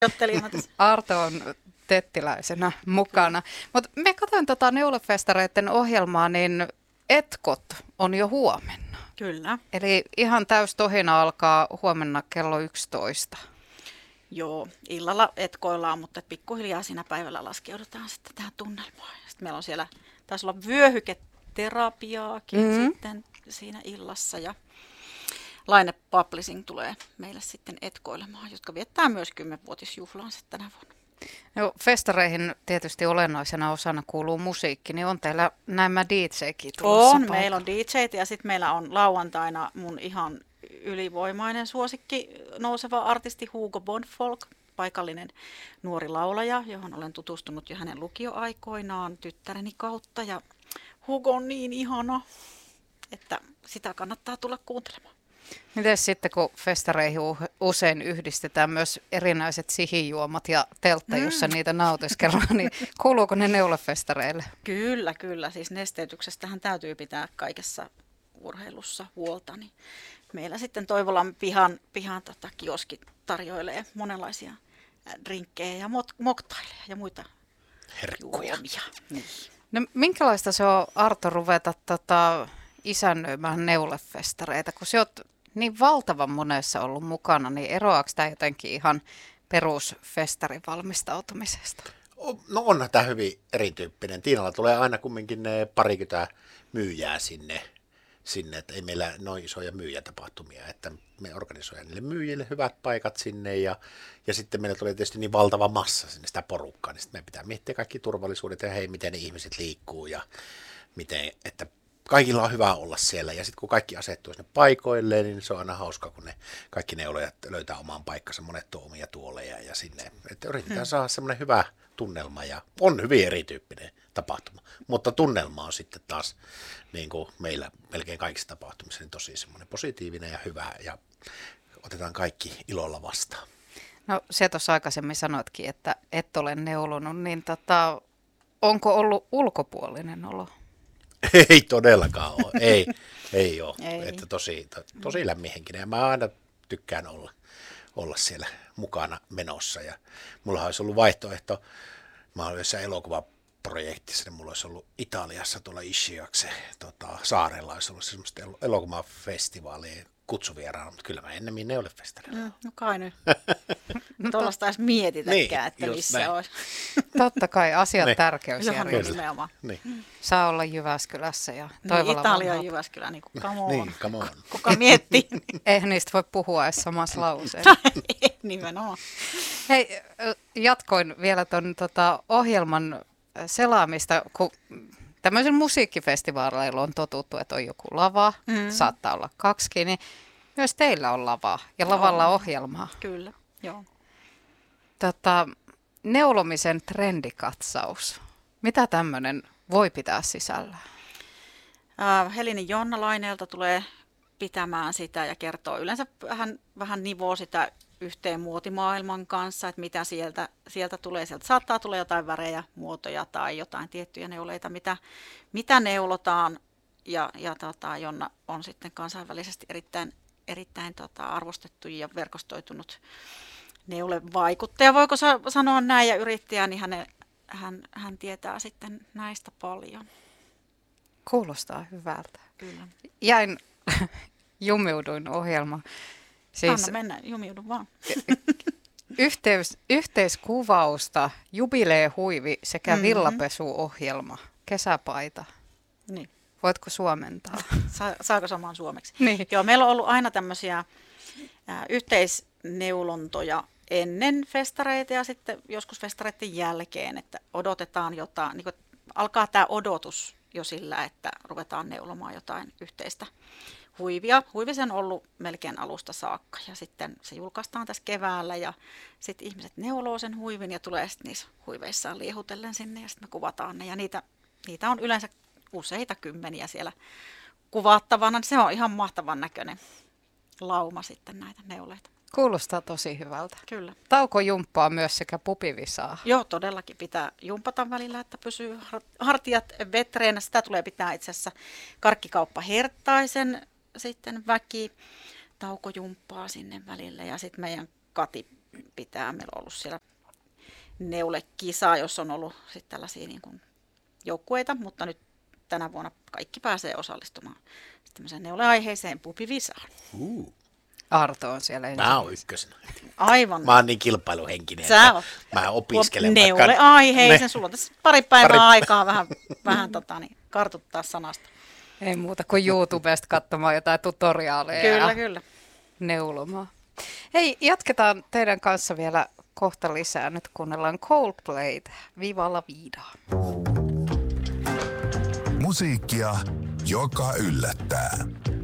Ottelijana tässä. Arto on tettiläisenä mukana. Mutta me katsoin neulefestareiden ohjelmaa, niin etkot on jo huomenna. Kyllä. Eli ihan täys tohina alkaa huomenna kello 11. Joo, illalla etkoillaan, mutta pikkuhiljaa siinä päivällä laskeudutaan sitten tähän tunnelmaan. Sitten meillä on siellä, taisi olla vyöhyketerapiaakin sitten siinä illassa ja Laine Publishing tulee meille sitten etkoilemaan, jotka viettää myös 10-vuotisjuhlaansa tänä vuonna. No, festareihin tietysti olennaisena osana kuuluu musiikki, niin on teillä nämä DJ-kin tulossa On, meillä on DJt ja sitten meillä on lauantaina mun ihan ylivoimainen suosikki nouseva artisti Hugo Bonfolk, paikallinen nuori laulaja, johon olen tutustunut jo hänen lukioaikoinaan tyttäreni kautta. Ja Hugo on niin ihana, että sitä kannattaa tulla kuuntelemaan. Miten sitten, kun festareihin usein yhdistetään myös erinäiset sihijuomat ja teltta, jossa niitä nautiskellaan, niin kuuluuko ne neulefestareille? Kyllä, kyllä. Siis nesteytyksestähän täytyy pitää kaikessa urheilussa huolta. Niin meillä sitten Toivolan pihan kioski tarjoilee monenlaisia drinkkejä ja moktaileja ja muita herkkuja. Niin. No, minkälaista se on, Arto, ruveta isännöimään neulefestareita, kun sä oot niin valtavan monessa ollut mukana, niin eroaako tämä jotenkin ihan perusfestarin valmistautumisesta? No onhan tämä hyvin erityyppinen. Tiinalla tulee aina kumminkin ne parikymmentä myyjää sinne, että ei meillä noin isoja myyjätapahtumia, että me organisoidaan niille myyjille hyvät paikat sinne ja sitten meillä tulee tietysti niin valtava massa sinne sitä porukkaa, niin sitten meidän pitää miettiä kaikki turvallisuudet ja hei, miten ne ihmiset liikkuu ja miten, että kaikilla on hyvä olla siellä ja sitten kun kaikki asettuu sinne paikoilleen, niin se on aina hauska, kun kaikki neulojat löytää oman paikkansa, monet tuo omia tuoleja ja sinne, että yritetään saada semmoinen hyvä tunnelma ja on hyvin erityyppinen tapahtuma, mutta tunnelma on sitten taas niin kuin meillä melkein kaikissa tapahtumissa niin tosi semmoinen positiivinen ja hyvä ja otetaan kaikki ilolla vastaan. No se tuossa aikaisemmin sanoitkin, että et ole neulonut, niin onko ollut ulkopuolinen olo? Ei todellakaan ole, ei ole, ei. Että tosi lämminhenkinen ja mä aina tykkään olla siellä mukana menossa ja mulla olisi ollut vaihtoehto, mä olin jossain elokuvaprojektissa, niin mulla olisi ollut Italiassa tuolla Ischioxe saarella, olisi ollut semmoista elokuvafestivaalia kutsuvieraana, mutta kyllä mä ennemmin neulefestarilla. No kai nyt. Tuollaista edes mietitäkään, niin, että missä näin. olisi. Totta kai asiat Niin. tärkeysjärjestys. Nimenomaan. Niin. Saa olla Jyväskylässä ja Niin, Toivola Italia ja vanhaa. Jyväskylä, niin kuin come on. Niin, come on. Kuka miettii? Eihän niistä voi puhua edes samassa lauseessa. Nimenomaan. Hei, jatkoin vielä tuon ohjelman selaamista, kun tämmöisen musiikkifestivaaleilla on totuttu, että on joku lava, saattaa olla kaksikin, niin myös teillä on lava ja lavalla ohjelmaa. Kyllä, joo. Neulomisen trendikatsaus. Mitä tämmöinen voi pitää sisällään? Helini Jonna Laineelta tulee pitämään sitä ja kertoo yleensä vähän nivoo sitä yhteen muotimaailman kanssa, että mitä sieltä tulee. Sieltä saattaa tulla jotain värejä, muotoja tai jotain tiettyjä neuleita, mitä neulotaan. Ja Jonna on sitten kansainvälisesti erittäin arvostettu ja verkostoitunut neulevaikuttaja. Voiko sanoa näin ja yrittäjä, niin hän tietää sitten näistä paljon. Kuulostaa hyvältä. Kyllä. Jumiuduin ohjelmaan. Siis Anna mennä, jumiudu vaan. Yhteiskuvausta, jubileehuivi sekä villapesuohjelma, kesäpaita. Niin. Voitko suomentaa? Saako samaan suomeksi? Niin. Joo, meillä on ollut aina tämmöisiä yhteisneulontoja ennen festareita ja sitten joskus festareiden jälkeen, että odotetaan jotain, niin alkaa tämä odotus jo sillä, että ruvetaan neulomaan jotain yhteistä huivia. Huivisen on ollut melkein alusta saakka ja sitten se julkaistaan tässä keväällä ja sitten ihmiset neuloo sen huivin ja tulee sitten niissä huiveissaan liehutellen sinne ja sitten me kuvataan ne ja niitä on yleensä useita kymmeniä siellä kuvattavana. Se on ihan mahtavan näköinen lauma sitten näitä neuleita. Kuulostaa tosi hyvältä. Kyllä. Taukojumppaa myös sekä pupivisaa. Joo, todellakin pitää jumpata välillä, että pysyy hartiat vetreenä. Sitä tulee pitää itse asiassa Karkkikauppa Herttaisen sitten väki taukojumppaa sinne välillä ja sitten meidän Kati pitää. Meillä on ollut siellä neulekisa, jos on ollut sitten tällaisia niin kuin joukkueita, mutta nyt tänä vuonna kaikki pääsee osallistumaan tämmöiseen neuleaiheiseen pubivisaan. Arto on siellä Mä oon ykkösenä. Aivan. Mä oon niin kilpailuhenkinen, että mä opiskelen. Neuleaiheisen. Sulla on tässä pari päivää aikaa vähän kartuttaa sanasta. Ei muuta kuin YouTubesta katsomaan jotain tutoriaaleja. Kyllä. Neulomaan. Hei, jatketaan teidän kanssa vielä kohta lisää. Nyt kuunnellaan Coldplayta. Viva la vida. Musiikkia, joka yllättää.